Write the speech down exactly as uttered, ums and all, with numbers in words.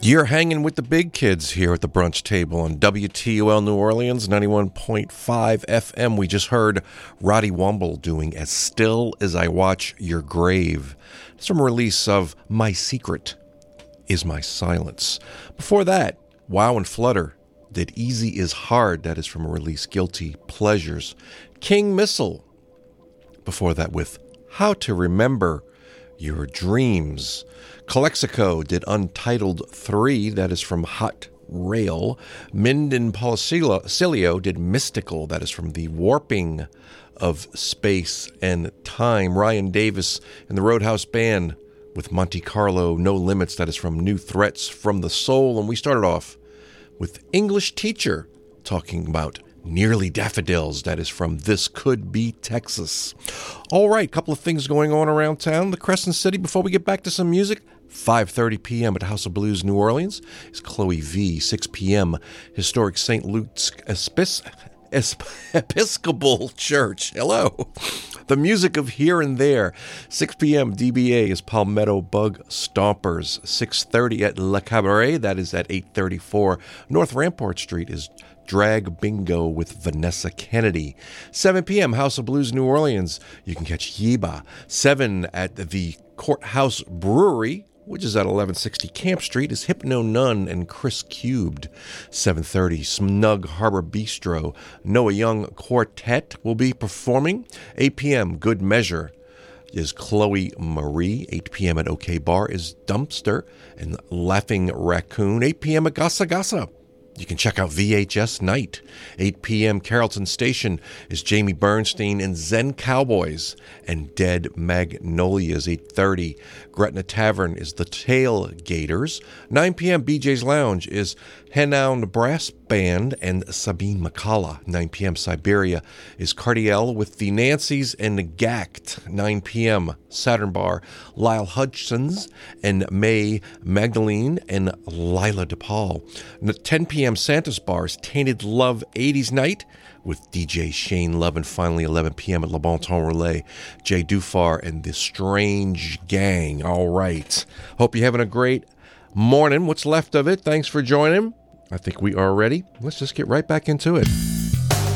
You're hanging with the big kids here at the brunch table on W T U L New Orleans, ninety-one point five F M. We just heard Roddy Womble doing As Still As I Watch Your Grave. It's from a release of My Secret Is My Silence. Before that, Wow and Flutter did Easy Is Hard. That is from a release, Guilty Pleasures. King Missile. Before that with How to Remember Your Dreams. Calexico did Untitled three, that is from Hot Rail. Minden Policilio did Mystical, that is from The Warping of Space and Time. Ryan Davis and the Roadhouse Band with Monte Carlo, No Limits, that is from New Threats from the Soul. And we started off with English Teacher talking about Nearly Daffodils, that is from This Could Be Texas. All right, couple of things going on around town. The Crescent City, before we get back to some music, five thirty p.m. at House of Blues, New Orleans, is Chloe V. six p.m. Historic Saint Luke's Espis- Episcopal Church. Hello. The Music of Here and There. six p.m. D B A is Palmetto Bug Stompers. six thirty at Le Cabaret. That is at eight thirty-four North Rampart Street is Drag Bingo with Vanessa Kennedy. seven p.m. House of Blues, New Orleans. You can catch Yiba. seven at the Courthouse Brewery, which is at eleven sixty Camp Street, is Hypno Nun and Chris Cubed. seven thirty, Snug Harbor Bistro. Noah Young Quartet will be performing. eight p.m., Good Measure is Chloe Marie. eight p.m. at OK Bar is Dumpster and Laughing Raccoon. eight p.m. at Gasa Gasa. You can check out V H S Night. eight p.m. Carrollton Station is Jamie Bernstein and Zen Cowboys and Dead Magnolias. eight thirty Gretna Tavern is the Tailgaters. nine p.m. B J's Lounge is Henound Brass Band and Sabine McCullough. nine p.m. Siberia is Cardiel with the Nancys and the Gact. nine p.m. Saturn Bar, Lyle Hutchins and May Magdalene and Lila DePaul. ten p.m. Santa's Bar is Tainted Love eighties Night with D J Shane Love. And finally, eleven p.m. at Le Bon Ton Relais, Jay Dufar and the Strange Gang. All right. Hope you're having a great morning. What's left of it. Thanks for joining. I think we are ready. Let's just get right back into it.